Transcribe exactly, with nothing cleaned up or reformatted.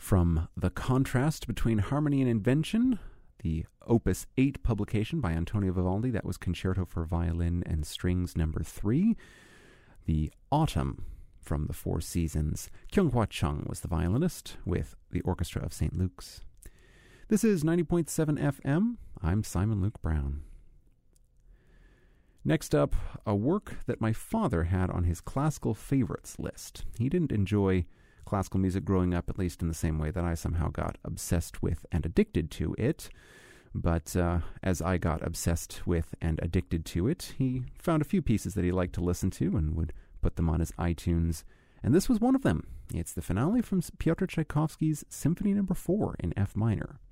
From The Contrast Between Harmony and Invention, the Opus eight publication by Antonio Vivaldi, that was Concerto for Violin and Strings number three. The Autumn from The Four Seasons. Kyung-Hwa Chung was the violinist with the Orchestra of Saint Luke's. This is ninety point seven F M. I'm Simon Luke Brown. Next up, a work that my father had on his classical favorites list. He didn't enjoy classical music growing up, at least in the same way that I somehow got obsessed with and addicted to it. But uh, as I got obsessed with and addicted to it, he found a few pieces that he liked to listen to and would put them on his iTunes. And this was one of them. It's the finale from Pyotr Tchaikovsky's Symphony Number four in F minor.